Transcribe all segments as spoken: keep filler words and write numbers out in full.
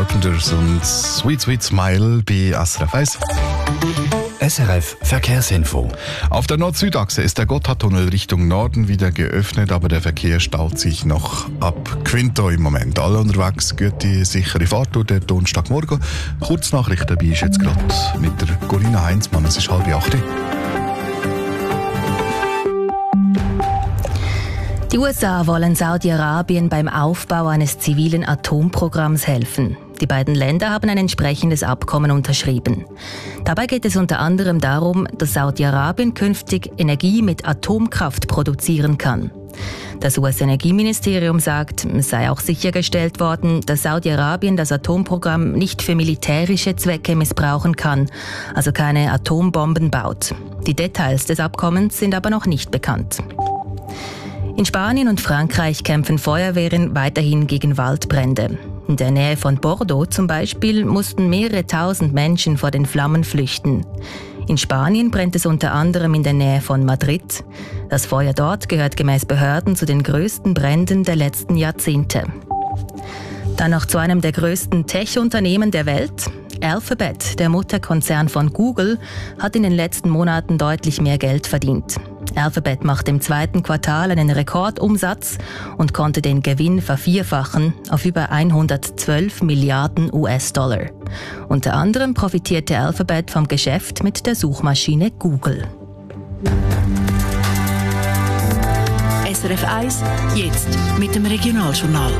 Carpenters und Sweet Sweet Smile bei S R F eins. S R F Verkehrsinfo. Auf der Nord-Süd-Achse ist der Gotthardtunnel Richtung Norden wieder geöffnet, aber der Verkehr staut sich noch ab Quinto im Moment. Alle unterwegs, gute, sichere Fahrt durch den Donnerstagmorgen. Kurznachrichten dabei ist jetzt gerade mit der Corinna Heinzmann. Es ist halb acht. Die U S A wollen Saudi-Arabien beim Aufbau eines zivilen Atomprogramms helfen. Die beiden Länder haben ein entsprechendes Abkommen unterschrieben. Dabei geht es unter anderem darum, dass Saudi-Arabien künftig Energie mit Atomkraft produzieren kann. Das U S-Energieministerium sagt, es sei auch sichergestellt worden, dass Saudi-Arabien das Atomprogramm nicht für militärische Zwecke missbrauchen kann, also keine Atombomben baut. Die Details des Abkommens sind aber noch nicht bekannt. In Spanien und Frankreich kämpfen Feuerwehren weiterhin gegen Waldbrände. In der Nähe von Bordeaux zum Beispiel mussten mehrere tausend Menschen vor den Flammen flüchten. In Spanien brennt es unter anderem in der Nähe von Madrid. Das Feuer dort gehört gemäß Behörden zu den größten Bränden der letzten Jahrzehnte. Dann noch zu einem der größten Tech-Unternehmen der Welt. Alphabet, der Mutterkonzern von Google, hat in den letzten Monaten deutlich mehr Geld verdient. Alphabet macht im zweiten Quartal einen Rekordumsatz und konnte den Gewinn vervierfachen auf über hundertzwölf Milliarden U S-Dollar. Unter anderem profitierte Alphabet vom Geschäft mit der Suchmaschine Google. S R F eins, jetzt mit dem Regionaljournal.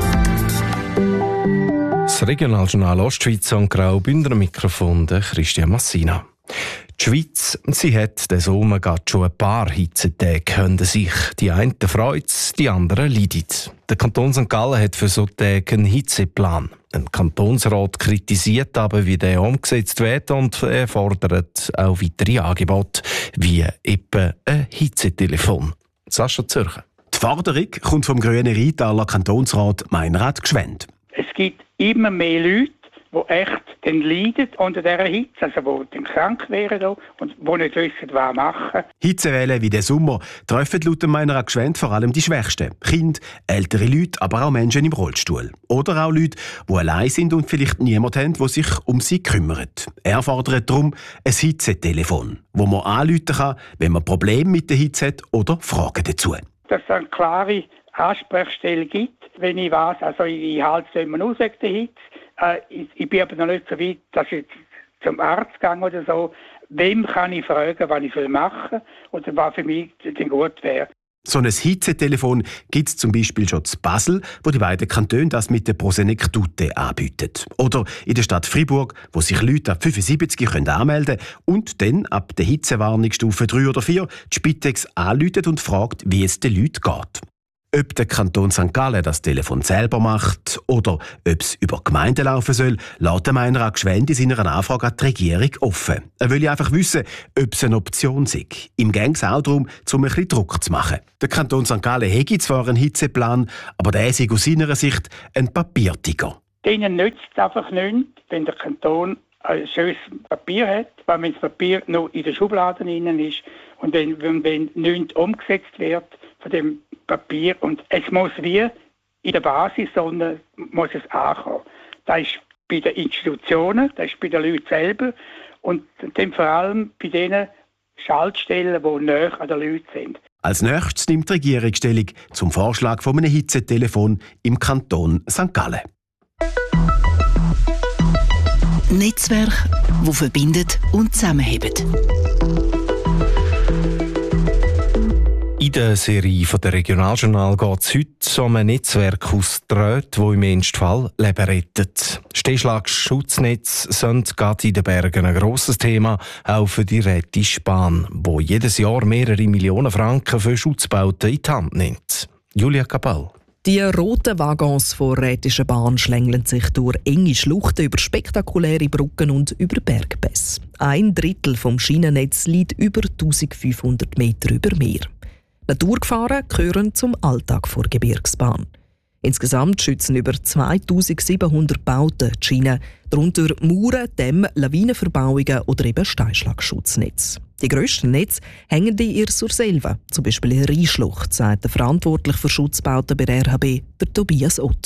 Das Regionaljournal Ostschweiz und Graubünden, Mikrofon der Christian Massina. Die Schweiz, sie hat den Sommer gerade schon ein paar Hitzetage können sich. Die einen freut es, die anderen leiden. Der Kanton Sankt Gallen hat für so Tage einen Hitzeplan. Ein Kantonsrat kritisiert aber, wie der umgesetzt wird und er fordert auch weitere Angebote, wie etwa ein Hitzetelefon. Sascha Zürcher. Die Forderung kommt vom grünen Rheintaler Kantonsrat Meinrad Gschwend. Es gibt immer mehr Leute, die echt dann leiden unter dieser Hitze, also die dann krank wären und die nicht wissen, was machen. Hitzewellen wie der Sommer treffen laut Meinrad Gschwend vor allem die Schwächsten. Kinder, ältere Leute, aber auch Menschen im Rollstuhl. Oder auch Leute, die allein sind und vielleicht niemanden haben, der sich um sie kümmert. Er fordert darum ein Hitzetelefon, wo man anrufen kann, wenn man Probleme mit der Hitze hat oder Fragen dazu. Dass es eine klare Ansprechstelle gibt, wenn ich weiss, also ich halte es immer aus wegen der Hitze. Äh, ich, ich bin aber noch nicht so weit, dass ich zum Arzt gehe oder so. Wem kann ich fragen, was ich machen soll oder was für mich denn gut wäre? So ein Hitzetelefon gibt es zum Beispiel schon in Basel, wo die beiden Kantone das mit der Prosenec Tutte anbieten. Oder in der Stadt Fribourg, wo sich Leute ab fünfundsiebzig können anmelden können und dann ab der Hitzewarnungsstufe drei oder vier die Spitex anruft und fragt, wie es den Leuten geht. Ob der Kanton Sankt Gallen das Telefon selber macht oder ob es über Gemeinden laufen soll, lässt Meinrad Gschwend in seiner Anfrage an die Regierung offen. Er will einfach wissen, ob es eine Option sei. Ihm geht es auch darum, um ein bisschen Druck zu machen. Der Kanton Sankt Gallen hätte zwar einen Hitzeplan, aber der ist aus seiner Sicht ein Papiertiger. Denen nützt es einfach nichts, wenn der Kanton ein schönes Papier hat, weil wenn das Papier noch in den Schubladen drin ist und wenn, wenn, wenn nichts umgesetzt wird von dem Papier und es muss wie in der Basis, sondern muss es ankommen. Das ist bei den Institutionen, das ist bei den Leuten selber und dann vor allem bei den Schaltstellen, die näher an den Leuten sind. Als nächstes nimmt die Regierung Stellung zum Vorschlag von einem Hitzetelefon im Kanton Sankt Gallen. Netzwerk, das verbindet und zusammenhält. In der Serie von der Regionaljournal geht es heute um ein Netzwerk aus Tröd, das im Ernstfall Leben rettet. Stehschlagschutznetz sind gerade in den Bergen ein grosses Thema, auch für die Rätische Bahn, wo jedes Jahr mehrere Millionen Franken für Schutzbauten in die Hand nimmt. Julia Kapal. Die roten Waggons der Rätischen Bahn schlängeln sich durch enge Schluchten, über spektakuläre Brücken und über Bergpässe. Ein Drittel vom Schienennetz liegt über eintausendfünfhundert Meter über Meer. Naturgefahren gehören zum Alltag der Gebirgsbahn. Insgesamt schützen über zweitausendsiebenhundert Bauten die Schiene, darunter Mauern, Dämme, Lawinenverbauungen oder eben Steinschlagschutznetze. Die grössten Netze hängen in ihr Surselva, zum Beispiel in Rheinschlucht, sagt der verantwortlich für Schutzbauten bei der R H B, der Tobias Ott.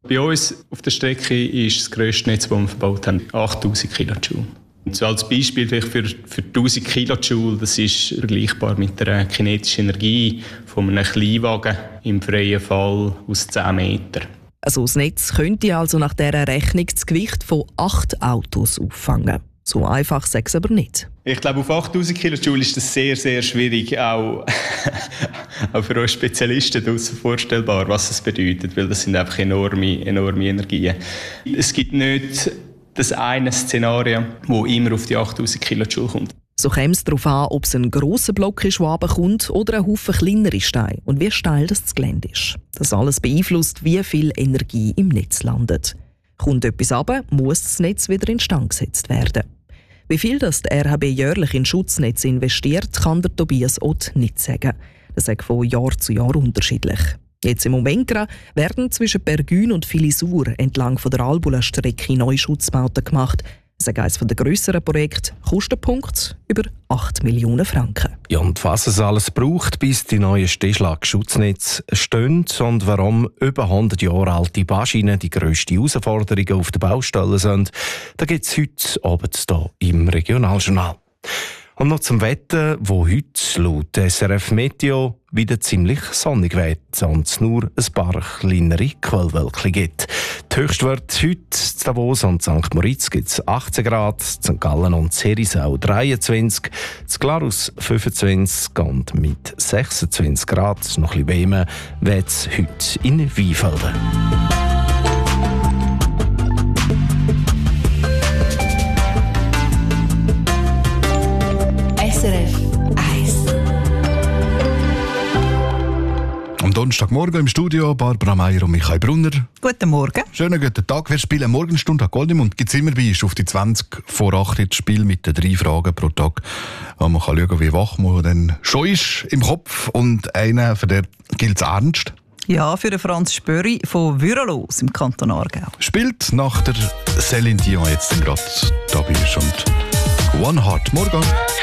Bei uns auf der Strecke ist das grösste Netz, das wir verbaut haben, achttausend Kilojoule. Und so als Beispiel vielleicht für, für tausend Kilojoule, das ist vergleichbar mit der kinetischen Energie von einem Kleinwagen im freien Fall aus zehn Metern. Also das Netz könnte also nach dieser Rechnung das Gewicht von acht Autos auffangen. So einfach sei es aber nicht. Ich glaube, auf achttausend Kilojoule ist das sehr, sehr schwierig, auch, auch für uns Spezialisten draussen vorstellbar, was das bedeutet, weil das sind einfach enorme, enorme Energien. Es gibt nicht das eine Szenario, das immer auf die achttausend Kilojoule kommt. So käme es darauf an, ob es ein grosser Block ist, der runterkommt, oder ein Haufen kleinere Steine und wie steil das Gelände ist. Das alles beeinflusst, wie viel Energie im Netz landet. Kommt etwas runter, muss das Netz wieder instand gesetzt werden. Wie viel das die R H B jährlich in Schutznetz investiert, kann der Tobias Ott nicht sagen. Das ist von Jahr zu Jahr unterschiedlich. Jetzt im Moment werden zwischen Pergün und Filisur entlang von der Albula-Strecke neue Schutzbauten gemacht. Das ist eines der grösseren Projekte, Kostenpunkt über acht Millionen Franken. Ja, und was es alles braucht, bis die neuen Stehschlag-Schutznetze stehen und warum über hundert Jahre alte Bahnschienen die grösste Herausforderung auf der Baustelle sind, da gibt es heute Abend hier im Regionaljournal. Und noch zum Wetter, wo heute laut S R F Meteo wieder ziemlich sonnig wird und nur ein paar kleinere Quellwölkchen gibt. Die Höchstwerte heute in Davos und Sankt Moritz gibt es achtzehn Grad, Sankt Gallen und Herisau dreiundzwanzig, in Glarus fünfundzwanzig und mit sechsundzwanzig Grad, noch ein bisschen wärmer, wird es heute in Weinfelden. S R F eins. Am Donnerstagmorgen im Studio Barbara Meier und Michael Brunner. Guten Morgen. Schönen guten Tag. Wir spielen Morgenstunde an Goldemund. Gibt es immer bei auf die zwanzig vor acht das Spiel mit den drei Fragen pro Tag. Man kann schauen, wie wach man dann schon ist im Kopf. Und einer, für den gilt es ernst. Ja, für den Franz Spöri von Würelos im Kanton Aargau. Spielt nach der Céline Dion jetzt gerade dabei ist. Und One Heart. Morgen.